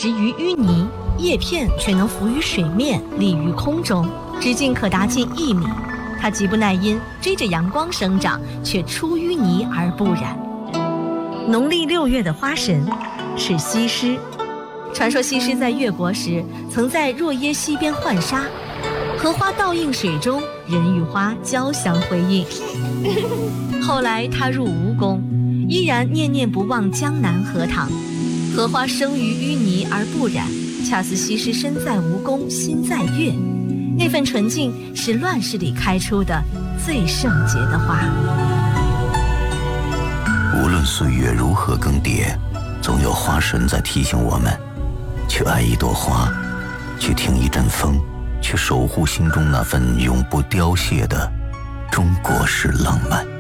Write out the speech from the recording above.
植于淤泥，叶片却能浮于水面，立于空中，直径可达近1米。它极不耐阴，追着阳光生长，却出淤泥而不染。农历6月的花神是西施。传说西施在越国时，曾在若耶溪边浣纱，荷花倒映水中，人与花交相辉映。后来她入吴宫，依然念念不忘江南荷塘。荷花生于淤泥而不染，恰似西施身在吴宫，心在越。那份纯净是乱世里开出的最圣洁的花。 无论岁月如何更迭，总有花神在提醒我们，去爱一朵花，去听一阵风，去守护心中那份永不凋谢的中国式浪漫。